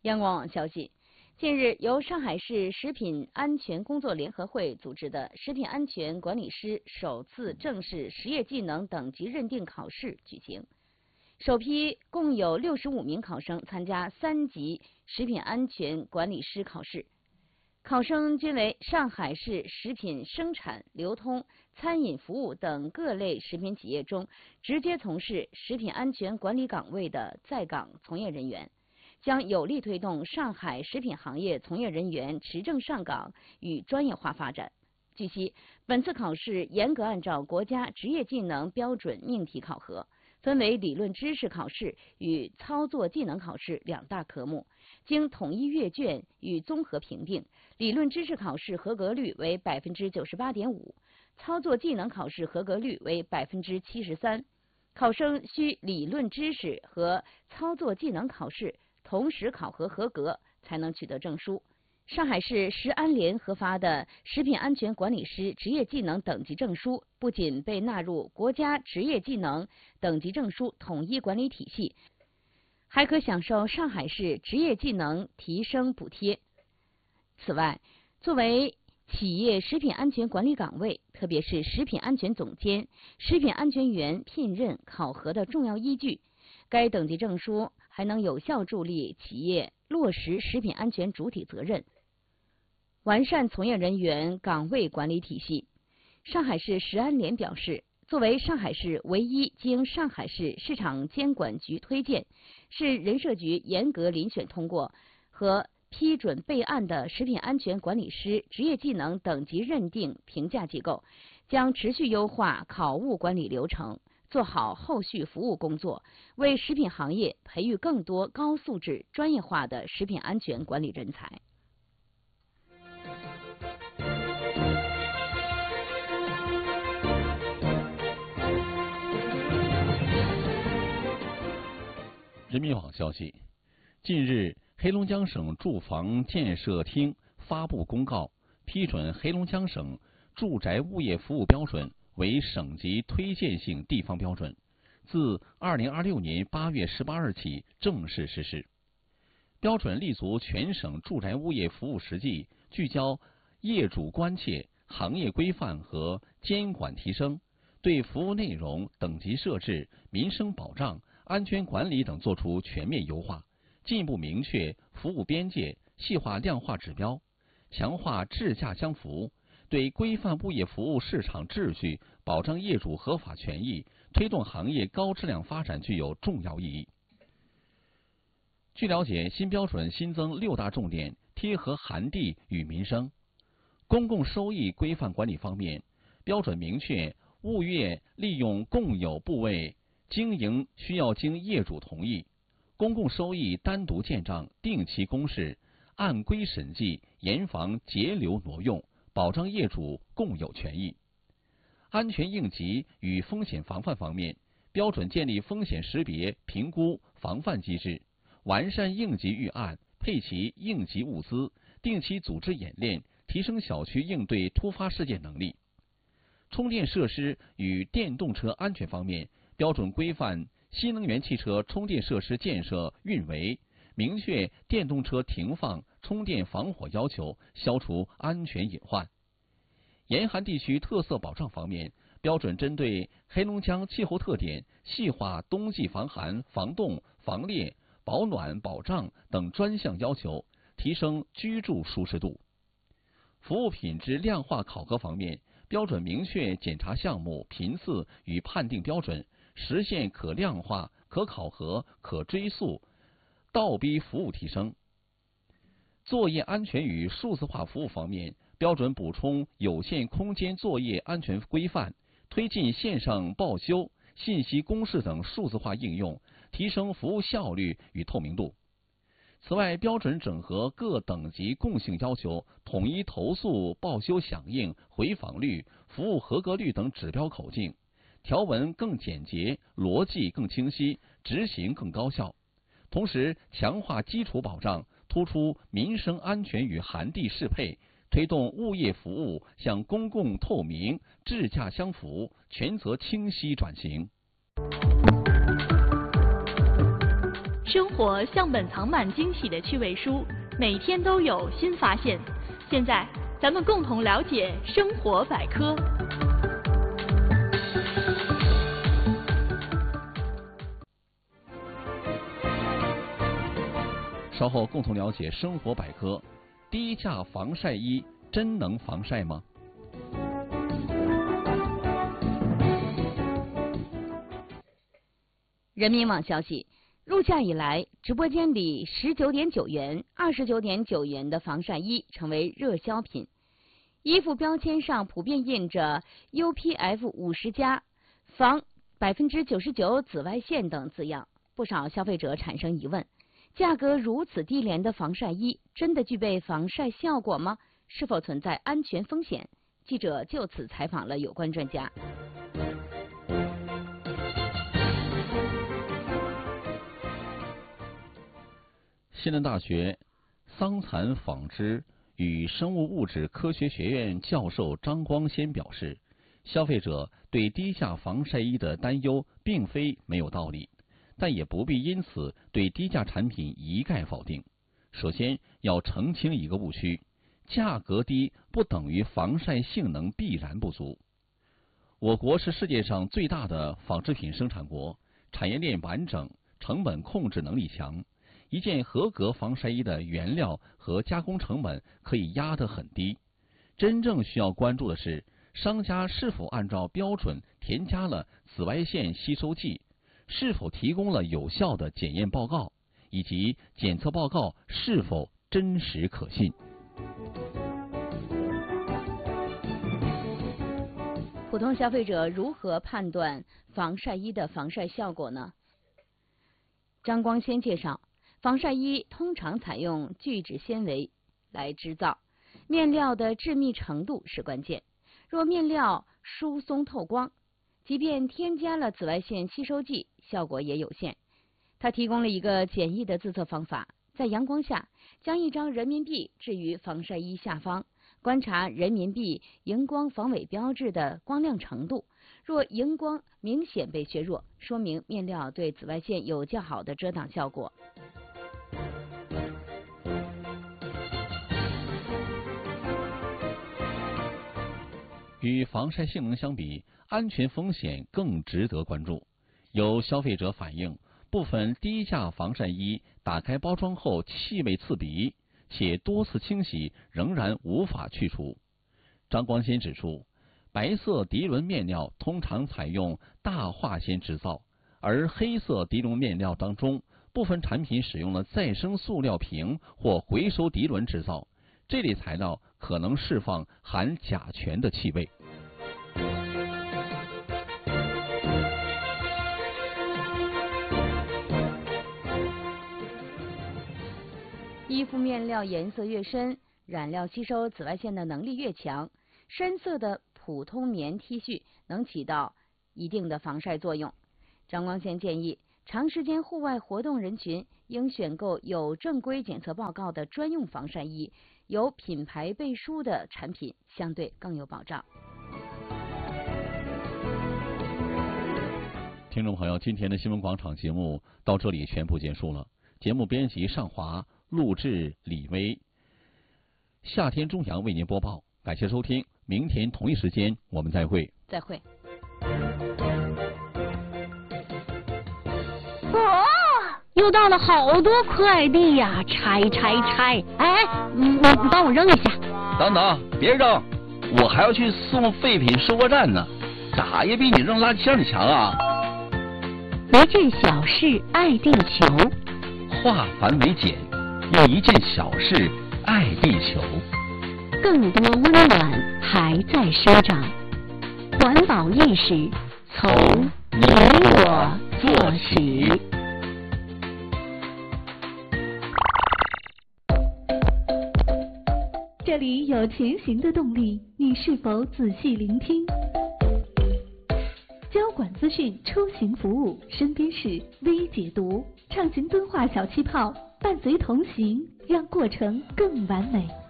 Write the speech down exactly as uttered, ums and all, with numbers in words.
央广网消息，近日由上海市食品安全工作联合会组织的食品安全管理师首次正式实业技能等级认定考试举行。首批共有六十五名考生参加三级食品安全管理师考试，考生均为上海市食品生产、流通、餐饮服务等各类食品企业中直接从事食品安全管理岗位的在岗从业人员，将有力推动上海食品行业从业人员持证上岗与专业化发展。据悉，本次考试严格按照国家职业技能标准命题考核，分为理论知识考试与操作技能考试两大科目，经统一阅卷与综合评定，理论知识考试合格率为百分之九十八点五，操作技能考试合格率为百分之七十三。考生需理论知识和操作技能考试同时考核合格，才能取得证书。上海市食安联核发的食品安全管理师职业技能等级证书，不仅被纳入国家职业技能等级证书统一管理体系，还可享受上海市职业技能提升补贴。此外，作为企业食品安全管理岗位，特别是食品安全总监、食品安全员聘任考核的重要依据，该等级证书还能有效助力企业落实食品安全主体责任，完善从业人员岗位管理体系。上海市食安联表示，作为上海市唯一经上海市市场监管局推荐、市人社局严格遴选通过和批准备案的食品安全管理师职业技能等级认定评价机构，将持续优化考务管理流程，做好后续服务工作，为食品行业培育更多高素质、专业化的食品安全管理人才。 人民网消息，近日，黑龙江省住房建设厅发布公告，批准黑龙江省住宅物业服务标准为省级推荐性地方标准，自二零二六年八月十八日起正式实施。标准立足全省住宅物业服务实际，聚焦业主关切、行业规范和监管提升，对服务内容、等级设置、民生保障、安全管理等作出全面优化，进一步明确服务边界，细化量化指标，强化质价相符，对规范物业服务市场秩序、保障业主合法权益、推动行业高质量发展具有重要意义。据了解，新标准新增六大重点，贴合涵地与民生。公共收益规范管理方面，标准明确物业利用共有部位经营需要经业主同意，公共收益单独建账，定期公示，按规审计，严防截留挪用，保障业主共有权益。安全应急与风险防范方面，标准建立风险识别、评估、防范机制，完善应急预案，配齐应急物资，定期组织演练，提升小区应对突发事件能力。充电设施与电动车安全方面，标准规范新能源汽车充电设施建设运维，明确电动车停放、充电防火要求，消除安全隐患。严寒地区特色保障方面，标准针对黑龙江气候特点，细化冬季防寒、防冻、防裂、保暖、保障等专项要求，提升居住舒适度。服务品质量化考核方面，标准明确检查项目、频次与判定标准，实现可量化、可考核、可追溯，倒逼服务提升。作业安全与数字化服务方面，标准补充有限空间作业安全规范，推进线上报修、信息公示等数字化应用，提升服务效率与透明度。此外，标准整合各等级共性要求，统一投诉、报修响应、回访率、服务合格率等指标口径，条文更简洁，逻辑更清晰，执行更高效。同时，强化基础保障，突出民生安全与涵地适配，推动物业服务向公共透明、质价相符、权责清晰转型。 生活像本藏满惊喜的趣味书，每天都有新发现。现在，咱们共同了解生活百科。 稍后共同了解生活百科。低价防晒衣真能防晒吗？ 人民网消息，入夏以来，直播间里十九点九元、二十九点九元的防晒衣成为热销品。衣服标签上普遍印着 U P F 五十加、防百分之九十九紫外线等字样，不少消费者产生疑问：价格如此低廉的防晒衣，真的具备防晒效果吗？是否存在安全风险？记者就此采访了有关专家。 西南大学桑蚕纺织与生物物质科学学院教授张光先表示，消费者对低价防晒衣的担忧并非没有道理，但也不必因此对低价产品一概否定。首先要澄清一个误区，价格低不等于防晒性能必然不足。我国是世界上最大的纺织品生产国，产业链完整，成本控制能力强。一件合格防晒衣的原料和加工成本可以压得很低。真正需要关注的是，商家是否按照标准添加了紫外线吸收剂，是否提供了有效的检验报告，以及检测报告是否真实可信。 普通消费者如何判断防晒衣的防晒效果呢？张光先介绍，防晒衣通常采用聚酯纤维来制造，面料的致密程度是关键。若面料疏松透光，即便添加了紫外线吸收剂，效果也有限。他提供了一个简易的自测方法，在阳光下将一张人民币置于防晒衣下方，观察人民币荧光防伪标志的光亮程度。若荧光明显被削弱，说明面料对紫外线有较好的遮挡效果。 与防晒性能相比，安全风险更值得关注。有消费者反映，部分低价防晒衣打开包装后气味刺鼻，且多次清洗仍然无法去除。张光先指出，白色涤纶面料通常采用大化纤制造，而黑色涤纶面料当中，部分产品使用了再生塑料瓶或回收涤纶制造，这类材料可能释放含甲醛的气味。 衣服面料颜色越深，染料吸收紫外线的能力越强。深色的普通棉 T 恤能起到一定的防晒作用。张光先建议，长时间户外活动人群应选购有正规检测报告的专用防晒衣，有品牌背书的产品相对更有保障。 听众朋友，今天的新闻广场节目到这里全部结束了。节目编辑尚华，录制李威，夏天中阳为您播报。感谢收听，明天同一时间我们再会。 再会。 哦，又到了好多快递呀，拆拆拆！哎，你你帮我扔一下。 等等，别扔，我还要去送废品收货站呢，打也比你扔垃圾箱里强啊！ 一件小事爱地球， 化繁为简，用一件小事爱地球。 更多温暖还在生长，环保意识从你我做起。 这里有前行的动力，你是否仔细聆听？交管资讯，出行服务，身边事微解读，畅行敦化小气泡，伴随同行，让过程更完美。